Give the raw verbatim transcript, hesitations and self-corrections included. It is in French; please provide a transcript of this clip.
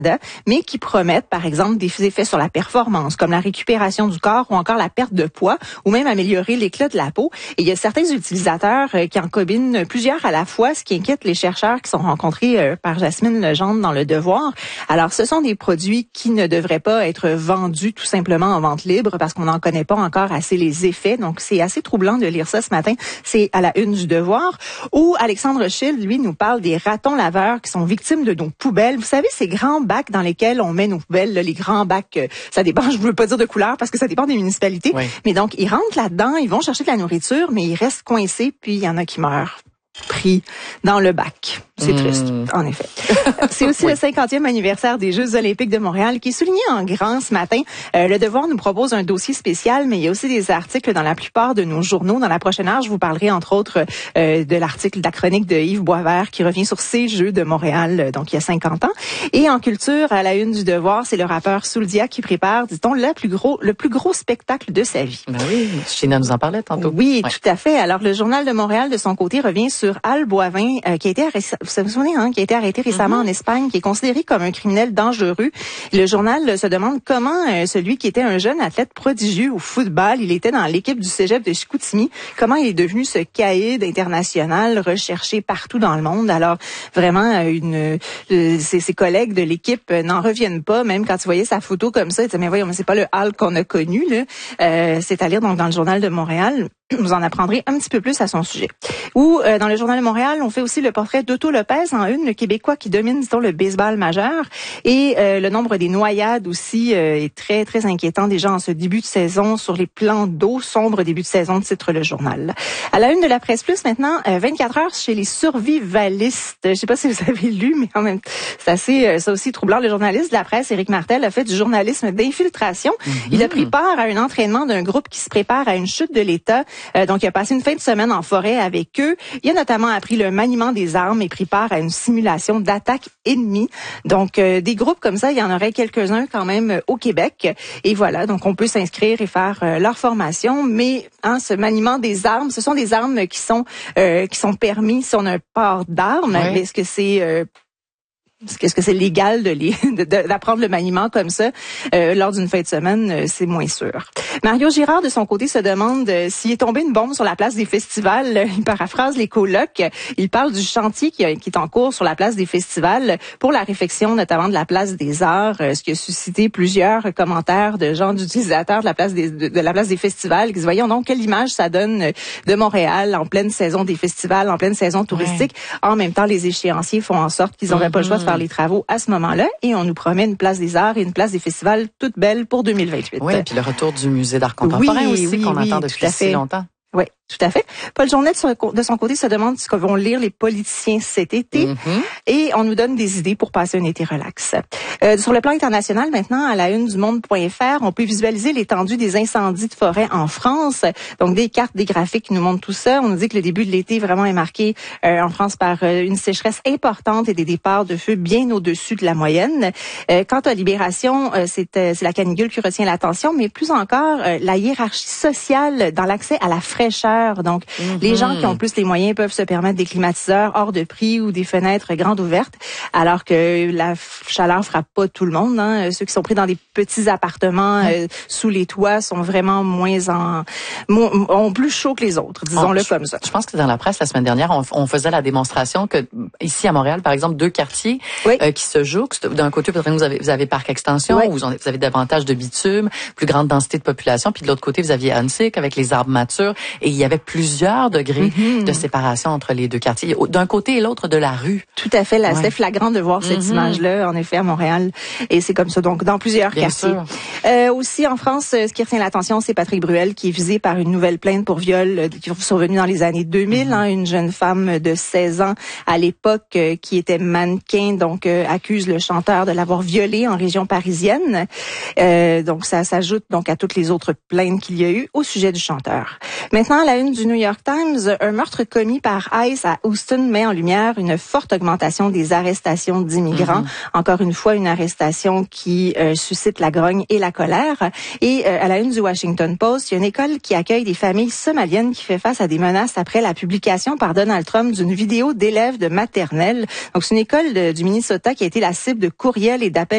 mais qui promettent, par exemple, des effets sur la performance, comme la récupération du corps ou encore la perte de poids, ou même améliorer l'éclat de la peau. Et il y a certains utilisateurs euh, qui en combinent plusieurs à la fois, ce qui inquiète les chercheurs qui sont rencontrés euh, par Jasmine Legendre dans Le Devoir. Alors, ce sont des produits qui ne devraient pas être vendus tout simplement en vente libre parce qu'on n'en connaît pas encore assez les effets. Donc, c'est assez troublant de lire ça ce matin. C'est à la une du Devoir, où Alexandre Schild, lui, nous parle des ratons laveurs qui sont victimes de nos poubelles. Vous savez, ces grands bacs dans lesquels on met nos poubelles, là, les grands bacs, euh, ça dépend, je ne veux pas dire de couleur parce que ça dépend des municipalités. Oui. Mais donc, ils rentrent là-dedans, ils vont chercher de la nourriture, mais ils restent coincés, puis il y en a qui meurent pris dans le bac. C'est mmh. triste, en effet. C'est aussi oui. le cinquantième anniversaire des Jeux olympiques de Montréal qui est souligné en grand ce matin. Euh, le Devoir nous propose un dossier spécial, mais il y a aussi des articles dans la plupart de nos journaux. Dans la prochaine heure, je vous parlerai entre autres euh, de l'article, de la chronique de Yves Boisvert qui revient sur ces Jeux de Montréal, donc il y a cinquante ans. Et en culture, à la une du Devoir, c'est le rappeur Souldia qui prépare, dit-on, le plus gros, le plus gros spectacle de sa vie. Ben oui, China nous en parlait tantôt. Oui, ouais. tout à fait. Alors, le Journal de Montréal, de son côté, revient sur Al Boivin, euh, qui a été arrêté, vous vous souvenez, hein, qui a été arrêté récemment mm-hmm. en Espagne, qui est considéré comme un criminel dangereux. Le journal euh, se demande comment euh, celui qui était un jeune athlète prodigieux au football, il était dans l'équipe du cégep de Chicoutimi, comment il est devenu ce caïd international recherché partout dans le monde. Alors, vraiment, euh, une, euh, ses, ses collègues de l'équipe euh, n'en reviennent pas, même quand tu voyais sa photo comme ça, ils disaient, mais voyons, mais c'est pas le Al qu'on a connu, là. Euh, c'est à lire donc dans le Journal de Montréal. Vous en apprendrez un petit peu plus à son sujet. Ou euh, dans le Journal de Montréal, on fait aussi le portrait d'Otto Lopez en une, le Québécois qui domine, disons, le baseball majeur. Et euh, le nombre des noyades aussi euh, est très, très inquiétant déjà en ce début de saison sur les plans d'eau. Sombre début de saison, titre le journal. À la une de la Presse Plus, maintenant, euh, vingt-quatre heures chez les survivalistes. Je sais pas si vous avez lu, mais quand même, c'est assez, euh, ça aussi troublant. Le journaliste de la presse, Éric Martel, a fait du journalisme d'infiltration. Mm-hmm. Il a pris part à un entraînement d'un groupe qui se prépare à une chute de l'État. Euh, donc, il a passé une fin de semaine en forêt avec eux. Il a notamment appris le maniement des armes et pris part à une simulation d'attaque ennemie. Donc, euh, des groupes comme ça, il y en aurait quelques-uns quand même euh, au Québec. Et voilà, donc on peut s'inscrire et faire euh, leur formation. Mais hein, ce maniement des armes, ce sont des armes qui sont euh, qui sont permis si on a un port d'armes. Ouais. Est-ce que c'est euh, Est-ce que c'est légal de les, de, d'apprendre le maniement comme ça euh, lors d'une fin de semaine? Euh, c'est moins sûr. Mario Girard, de son côté, se demande euh, s'il est tombé une bombe sur la place des festivals. Euh, il paraphrase les colocs. Il parle du chantier qui, qui est en cours sur la place des festivals pour la réfection, notamment de la place des Arts, euh, ce qui a suscité plusieurs commentaires de gens, d'utilisateurs de la place des, de, de la place des festivals qui se voyons donc quelle image ça donne de Montréal en pleine saison des festivals, en pleine saison touristique. Ouais. En même temps, les échéanciers font en sorte qu'ils n'auraient mm-hmm. pas le choix de faire les travaux à ce moment-là et on nous promet une place des arts et une place des festivals toute belle pour deux mille vingt-huit. Oui, et puis le retour du musée d'art contemporain oui, aussi oui, qu'on oui, attend depuis si longtemps. Oui, tout à fait. Paul Journet, de son côté, se demande ce que vont lire les politiciens cet été. Mm-hmm. Et on nous donne des idées pour passer un été relax. Euh, sur le plan international, maintenant, à la une du monde point f r, on peut visualiser l'étendue des incendies de forêt en France. Donc, des cartes, des graphiques qui nous montrent tout ça. On nous dit que le début de l'été vraiment est marqué euh, en France par euh, une sécheresse importante et des départs de feu bien au-dessus de la moyenne. Euh, quant à Libération, euh, c'est, euh, c'est la canicule qui retient l'attention, mais plus encore, euh, la hiérarchie sociale dans l'accès à la fraîcheur. Donc, mm-hmm. les gens qui ont plus les moyens peuvent se permettre des climatiseurs hors de prix ou des fenêtres grandes ouvertes, alors que la chaleur frappe pas tout le monde. Hein. Ceux qui sont pris dans des petits appartements mm-hmm. euh, sous les toits sont vraiment moins en mo- ont plus chaud que les autres, disons-le oh, comme ça. Je pense que dans la presse la semaine dernière, on, on faisait la démonstration que ici à Montréal, par exemple, deux quartiers oui. euh, qui se jouxtent. D'un côté, peut-être vous avez, vous avez Parc Extension, oui. où vous avez davantage de bitume, plus grande densité de population, puis de l'autre côté, vous aviez Huntsic avec les arbres matures, et il y avait plusieurs degrés mm-hmm. de séparation entre les deux quartiers, d'un côté et l'autre de la rue. Tout à fait, là, ouais. c'était flagrant de voir cette mm-hmm. image-là, en effet, à Montréal, et c'est comme ça, donc, dans plusieurs Bien quartiers. Euh, aussi, en France, ce qui retient l'attention, c'est Patrick Bruel, qui est visé par une nouvelle plainte pour viol euh, qui est survenue dans les années deux mille, mm-hmm. hein, une jeune femme de seize ans, à l'époque, euh, qui était mannequin, donc, euh, accuse le chanteur de l'avoir violée en région parisienne. Euh, donc, ça s'ajoute, donc, à toutes les autres plaintes qu'il y a eu au sujet du chanteur. Maintenant, à la une du New York Times, un meurtre commis par ICE à Houston met en lumière une forte augmentation des arrestations d'immigrants. Mm-hmm. Encore une fois, une arrestation qui euh, suscite la grogne et la colère. Et euh, à la une du Washington Post, il y a une école qui accueille des familles somaliennes qui fait face à des menaces après la publication par Donald Trump d'une vidéo d'élèves de maternelle. Donc, c'est une école de, du Minnesota qui a été la cible de courriels et d'appels